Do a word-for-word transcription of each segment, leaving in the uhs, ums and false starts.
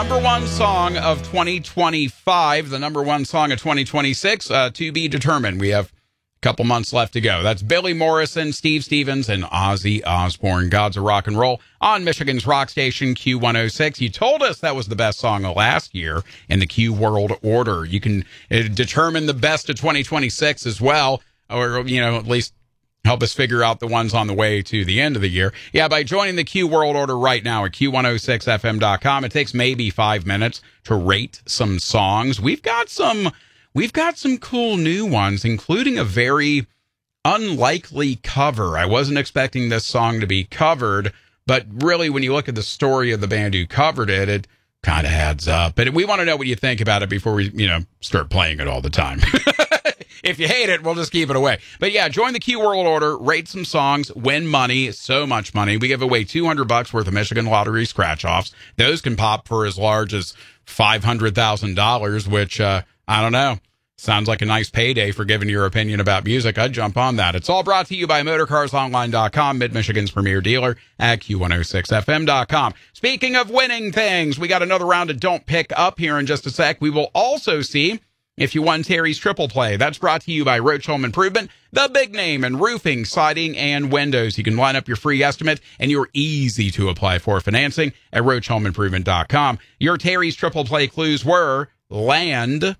Number one song of twenty twenty-five, the number one song of twenty twenty-six, uh, to be determined. We have a couple months left to go. That's Billy Morrison, Steve Stevens, and Ozzy Osbourne, Gods of Rock and Roll, on Michigan's rock station Q one oh six. You told us that was the best song of last year in the Q World Order. You can uh, determine the best of twenty twenty-six as well, or, you know, at least help us figure out the ones on the way to the end of the year. Yeah, by joining the Q World Order right now at Q one oh six F M dot com. It takes maybe five minutes to rate some songs. We've got some, we've got some cool new ones, including a very unlikely cover. I wasn't expecting this song to be covered, but really when you look at the story of the band who covered it, it kind of adds up. But we want to know what you think about it before we, you know, start playing it all the time. If you hate it, we'll just keep it away. But yeah, join the Q World Order, rate some songs, win money, so much money. We give away two hundred bucks worth of Michigan Lottery scratch-offs. Those can pop for as large as five hundred thousand dollars, which, uh, I don't know, sounds like a nice payday for giving your opinion about music. I'd jump on that. It's all brought to you by Motorcars Online dot com, Mid-Michigan's premier dealer at Q one oh six F M dot com. Speaking of winning things, we got another round of Don't Pick Up here in just a sec. We will also see if you won Terry's Triple Play. That's brought to you by Roach Home Improvement, the big name in roofing, siding, and windows. You can line up your free estimate, and you're easy to apply for financing at Roach Home Improvement dot com. Your Terry's Triple Play clues were land,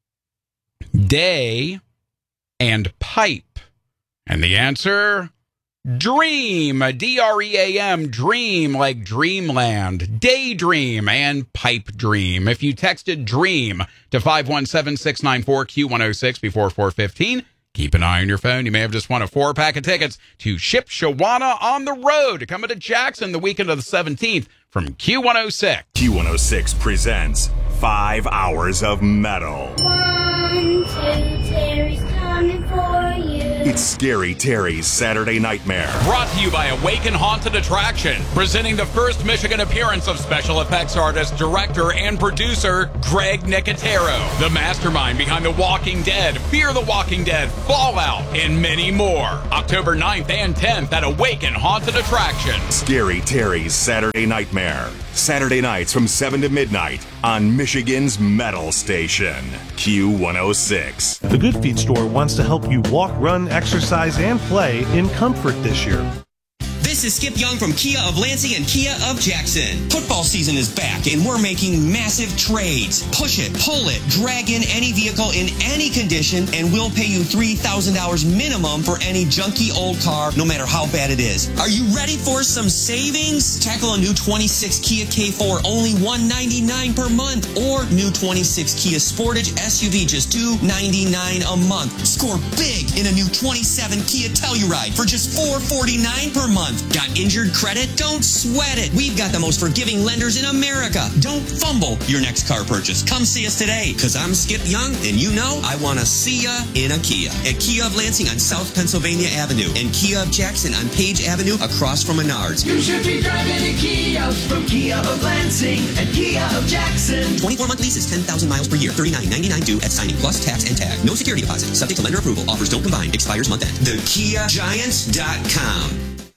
day, and pipe. And the answer, dream, D R E A M, dream, like dreamland, daydream, and pipe dream. If you texted dream to five one seven, six nine four, Q one oh six before four fifteen, keep an eye on your phone. You may have just won a four-pack of tickets to Ship Shawana on the Road, coming to Jackson the weekend of the seventeenth from Q one oh six. Q one oh six presents Five Hours of Metal. One, two, Terry's coming for you. It's Scary Terry's Saturday Nightmare. Brought to you by Awaken Haunted Attraction, presenting the first Michigan appearance of special effects artist, director, and producer Greg Nicotero, the mastermind behind The Walking Dead, Fear the Walking Dead, Fallout, and many more. October ninth and tenth at Awaken Haunted Attraction. Scary Terry's Saturday Nightmare. Saturday nights from seven to midnight on Michigan's Metal Station, Q one oh six. The Good Feet store wants to help you walk, run, exercise, and play in comfort this year. This is Skip Young from Kia of Lansing and Kia of Jackson. Football season is back, and we're making massive trades. Push it, pull it, drag in any vehicle in any condition, and we'll pay you three thousand dollars minimum for any junky old car, no matter how bad it is. Are you ready for some savings? Tackle a new twenty-six Kia K four, only one hundred ninety-nine dollars per month, or new twenty-six Kia Sportage S U V, just two hundred ninety-nine dollars a month. Score big in a new twenty-seven Kia Telluride for just four hundred forty-nine dollars per month. Got injured credit? Don't sweat it. We've got the most forgiving lenders in America. Don't fumble your next car purchase. Come see us today, because I'm Skip Young, and you know I want to see ya in a Kia. At Kia of Lansing on South Pennsylvania Avenue, and Kia of Jackson on Page Avenue across from Menards. You should be driving a Kia from Kia of Lansing and Kia of Jackson. twenty-four month leases, ten thousand miles per year, thirty-nine ninety-nine due at signing, plus tax and tag. No security deposit. Subject to lender approval. Offers don't combine. Expires month end. The Kia Giants dot com.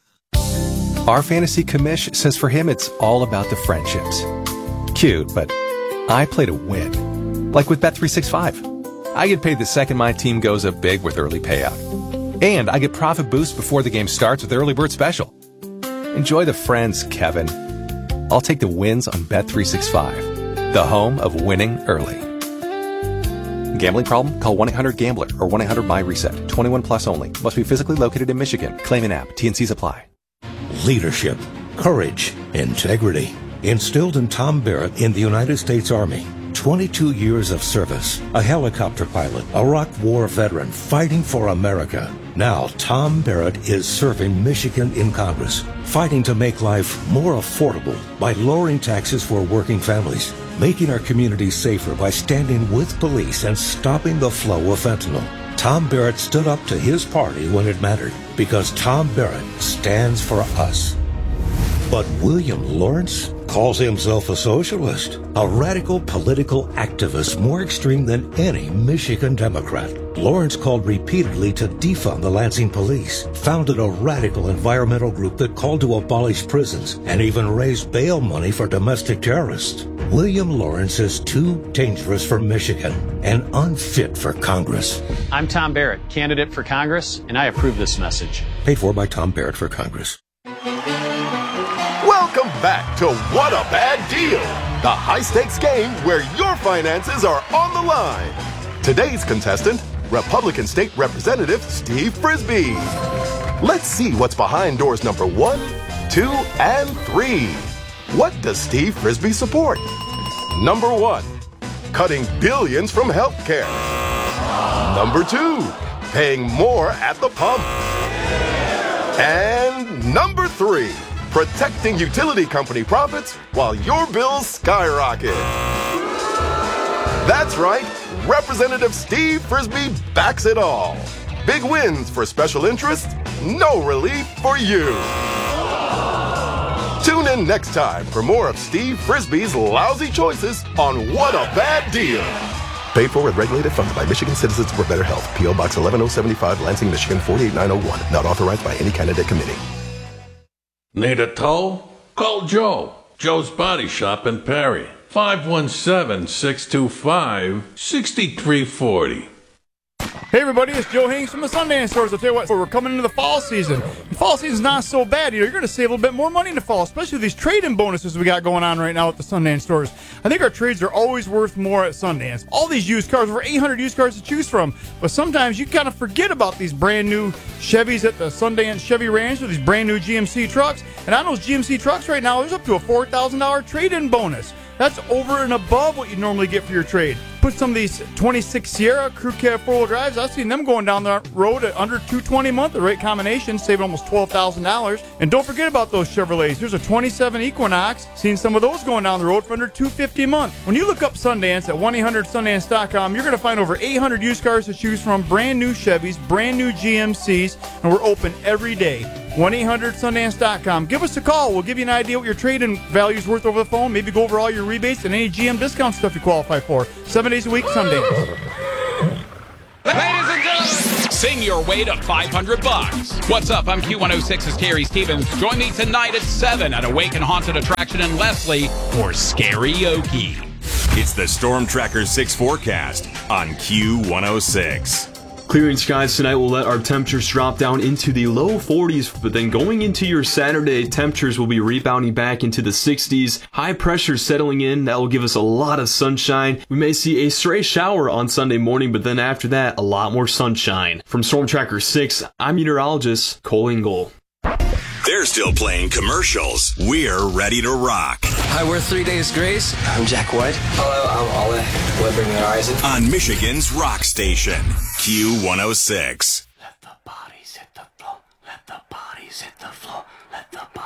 Our fantasy commish says for him it's all about the friendships. Cute, but I play to win. Like with Bet three sixty-five. I get paid the second my team goes up big with early payout. And I get profit boost before the game starts with Early Bird Special. Enjoy the friends, Kevin. I'll take the wins on Bet three sixty-five, the home of winning early. Gambling problem? Call one eight hundred gambler or one eight hundred my reset. twenty-one plus only. Must be physically located in Michigan. Claim an app. T and C's apply. Leadership, courage, integrity, instilled in Tom Barrett in the United States Army. twenty-two years of service, a helicopter pilot, Iraq War veteran fighting for America. Now Tom Barrett is serving Michigan in Congress, fighting to make life more affordable by lowering taxes for working families, making our communities safer by standing with police and stopping the flow of fentanyl. Tom Barrett stood up to his party when it mattered, because Tom Barrett stands for us. But William Lawrence calls himself a socialist, a radical political activist more extreme than any Michigan Democrat. Lawrence called repeatedly to defund the Lansing police, founded a radical environmental group that called to abolish prisons, and even raised bail money for domestic terrorists. William Lawrence is too dangerous for Michigan and unfit for Congress. I'm Tom Barrett, candidate for Congress, and I approve this message. Paid for by Tom Barrett for Congress. Welcome back to What a Bad Deal, the high-stakes game where your finances are on the line. Today's contestant, Republican State Representative Steve Frisbee. Let's see what's behind doors number one, two, and three. What does Steve Frisbee support? Number one, cutting billions from healthcare. Number two, paying more at the pump. And number three, protecting utility company profits while your bills skyrocket. That's right, Representative Steve Frisbee backs it all. Big wins for special interests, no relief for you. Tune in next time for more of Steve Frisbee's lousy choices on What a Bad Deal. Paid for and regulated, funded by Michigan Citizens for Better Health. P O. Box eleven oh seventy-five, Lansing, Michigan four eight nine oh one. Not authorized by any candidate committee. Need a tow? Call Joe. Joe's Body Shop in Perry. five one seven, six two five, six three four zero. Hey everybody, it's Joe Haynes from the Sundance Stores. I'll tell you what, we're coming into the fall season. The fall season's not so bad. You know, you're going to save a little bit more money in the fall, especially with these trade-in bonuses we got going on right now at the Sundance Stores. I think our trades are always worth more at Sundance. All these used cars, over eight hundred used cars to choose from. But sometimes you kind of forget about these brand new Chevys at the Sundance Chevy Ranch or these brand new G M C trucks. And on those G M C trucks right now, there's up to a four thousand dollars trade-in bonus. That's over and above what you normally get for your trade. Put some of these twenty-six Sierra Crew Cab four-wheel drives, I've seen them going down the road at under two hundred twenty dollars a month, the right combination, saving almost twelve thousand dollars. And don't forget about those Chevrolets. Here's a twenty-seven Equinox, seen some of those going down the road for under two hundred fifty dollars a month. When you look up Sundance at one eight hundred Sundance dot com, you're going to find over eight hundred used cars to choose from, brand new Chevys, brand new G M Cs, and we're open every day. one eight hundred Sundance dot com. Give us a call. We'll give you an idea what your trade-in value is worth over the phone. Maybe go over all your rebates and any G M discount stuff you qualify for. Seven days a week, Sundance. Ladies and gentlemen, sing your way to five hundred bucks. What's up? I'm Q one oh six's Terry Stevens. Join me tonight at seven at Awaken Haunted Attraction in Leslie for Scarioke. It's the Storm Tracker six forecast on Q one oh six. Clearing skies tonight will let our temperatures drop down into the low forties, but then going into your Saturday, temperatures will be rebounding back into the sixties. High pressure settling in, that will give us a lot of sunshine. We may see a stray shower on Sunday morning, but then after that, a lot more sunshine. From Storm Tracker six, I'm meteorologist Cole Ingle. They're still playing commercials. We're ready to rock. Hi, we're Three Days Grace. I'm Jack White. Hello, I'm Ole. We're bringing Horizon. On Michigan's rock station, Q one oh six. Let the bodies hit the floor. Let the bodies hit the floor. Let the